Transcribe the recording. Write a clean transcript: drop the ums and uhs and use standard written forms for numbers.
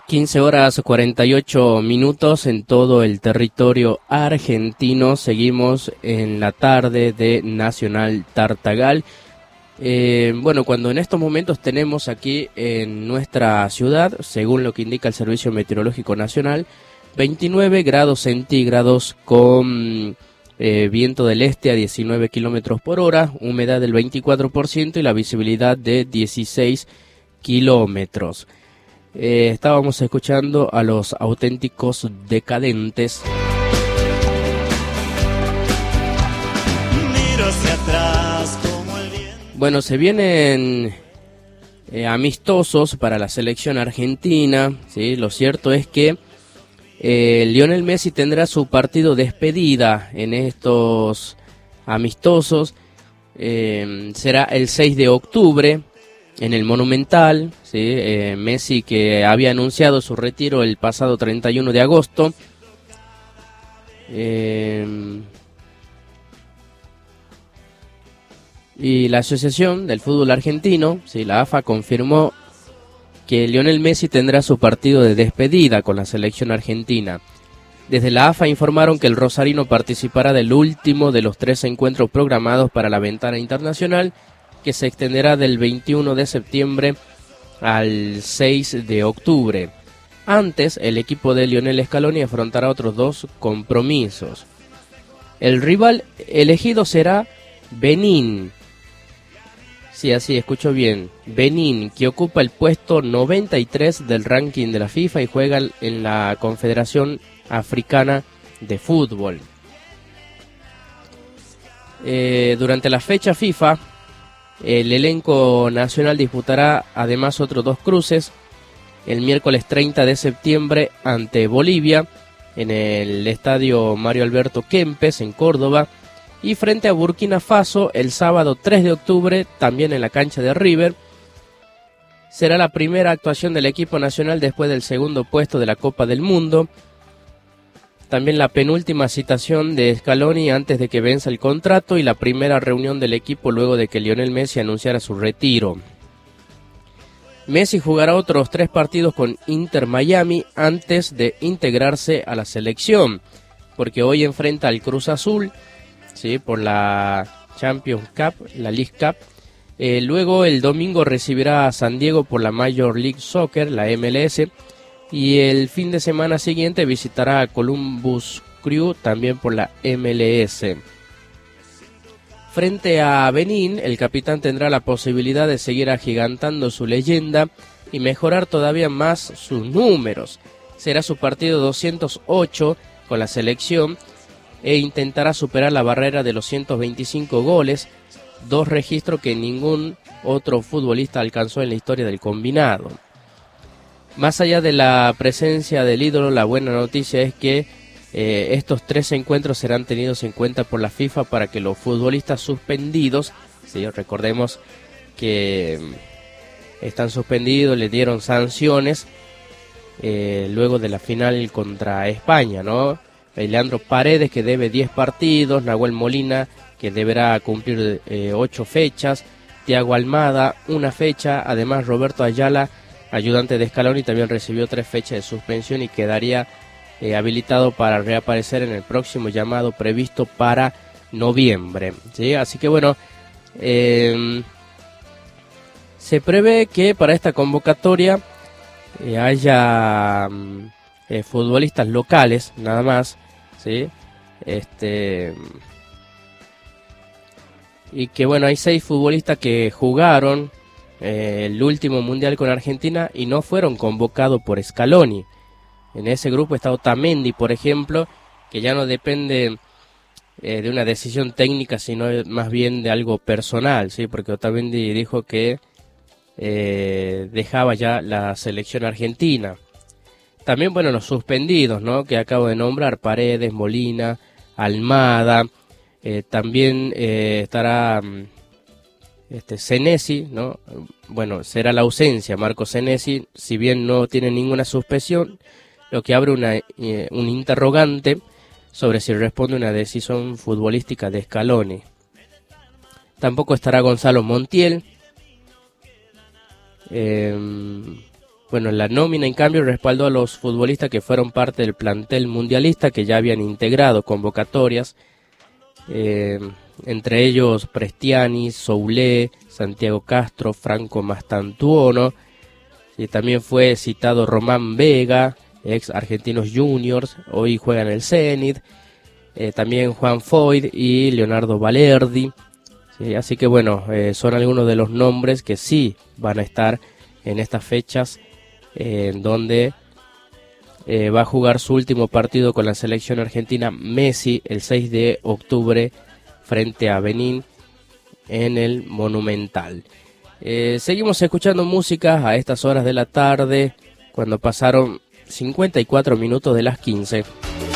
15 horas 48 minutos en todo el territorio argentino. Seguimos en la tarde de Nacional Tartagal. Bueno, cuando en estos momentos tenemos aquí en nuestra ciudad, según lo que indica el Servicio Meteorológico Nacional, 29 grados centígrados con viento del este a 19 kilómetros por hora, humedad del 24% y la visibilidad de 16 kilómetros. Estábamos escuchando a Los Auténticos Decadentes. Miro hacia atrás como el viento. Bueno, se vienen amistosos para la selección argentina, ¿sí? Lo cierto es que Lionel Messi tendrá su partido despedida en estos amistosos. Será el 6 de octubre. En el Monumental, ¿sí? Messi, que había anunciado su retiro el pasado 31 de agosto. Y la Asociación del Fútbol Argentino, ¿sí? La AFA, confirmó que Lionel Messi tendrá su partido de despedida con la selección argentina. Desde la AFA informaron que el rosarino participará del último de los 3 encuentros programados para la ventana internacional, que se extenderá del 21 de septiembre al 6 de octubre. Antes, el equipo de Lionel Scaloni afrontará otros 2 compromisos. El rival elegido será Benín. Sí, así, escucho bien. Benín, que ocupa el puesto 93 del ranking de la FIFA y juega en la Confederación Africana de Fútbol. Durante la fecha FIFA, el elenco nacional disputará además otros 2 cruces. El miércoles 30 de septiembre ante Bolivia en el estadio Mario Alberto Kempes en Córdoba, y frente a Burkina Faso el sábado 3 de octubre también en la cancha de River. Será la primera actuación del equipo nacional después del segundo puesto de la Copa del Mundo. También la penúltima citación de Scaloni antes de que venza el contrato y la primera reunión del equipo luego de que Lionel Messi anunciara su retiro. Messi jugará otros 3 partidos con Inter Miami antes de integrarse a la selección, porque hoy enfrenta al Cruz Azul, ¿sí? Por la Champions Cup, la League Cup. Luego el domingo recibirá a San Diego por la Major League Soccer, la MLS. Y el fin de semana siguiente visitará a Columbus Crew, también por la MLS. Frente a Benín, el capitán tendrá la posibilidad de seguir agigantando su leyenda y mejorar todavía más sus números. Será su partido 208 con la selección e intentará superar la barrera de los 125 goles, 2 registros que ningún otro futbolista alcanzó en la historia del combinado. Más allá de la presencia del ídolo, la buena noticia es que estos 3 encuentros serán tenidos en cuenta por la FIFA para que los futbolistas suspendidos, ¿sí? Recordemos que están suspendidos, le dieron sanciones luego de la final contra España, ¿no? Leandro Paredes, que debe 10 partidos, Nahuel Molina, que deberá cumplir 8 fechas, Thiago Almada, 1 fecha, además Roberto Ayala, ayudante de Scaloni, también recibió 3 fechas de suspensión y quedaría habilitado para reaparecer en el próximo llamado previsto para noviembre, ¿sí? Así que bueno, se prevé que para esta convocatoria haya futbolistas locales nada más, ¿sí? Y que bueno, hay 6 futbolistas que jugaron el último mundial con Argentina y no fueron convocados por Scaloni. En ese grupo está Otamendi, por ejemplo, que ya no depende de una decisión técnica, sino más bien de algo personal, ¿sí? Porque Otamendi dijo que dejaba ya la selección argentina. También, bueno, los suspendidos, ¿no? Que acabo de nombrar: Paredes, Molina, Almada. También estará Senesi, ¿no? Bueno, será la ausencia Marco Senesi, si bien no tiene ninguna suspensión, lo que abre un interrogante sobre si responde a una decisión futbolística de Scaloni. Tampoco estará Gonzalo Montiel. Bueno, la nómina en cambio respaldó a los futbolistas que fueron parte del plantel mundialista, que ya habían integrado convocatorias, entre ellos Prestiani, Soulé, Santiago Castro, Franco Mastantuono, y también fue citado Román Vega, ex Argentinos Juniors, hoy juega en el Zenit, también Juan Foyt y Leonardo Valerdi, ¿sí? Así que bueno, son algunos de los nombres que sí van a estar en estas fechas, en donde va a jugar su último partido con la selección argentina Messi el 6 de octubre frente a Benín en el Monumental. Seguimos escuchando música a estas horas de la tarde, cuando pasaron 54 minutos de las 15.